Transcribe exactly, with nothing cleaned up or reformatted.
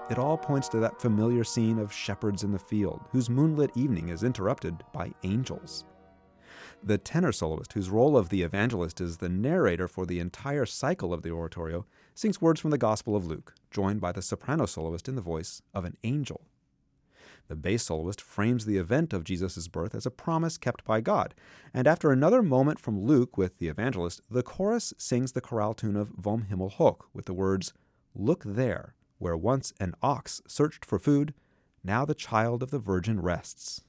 It all points to that familiar scene of shepherds in the field, whose moonlit evening is interrupted by angels. The tenor soloist, whose role of the evangelist is the narrator for the entire cycle of the oratorio, sings words from the Gospel of Luke, joined by the soprano soloist in the voice of an angel. The bass soloist frames the event of Jesus' birth as a promise kept by God, and after another moment from Luke with the evangelist, the chorus sings the chorale tune of Vom Himmel hoch with the words, "Look there, where once an ox searched for food, now the child of the Virgin rests."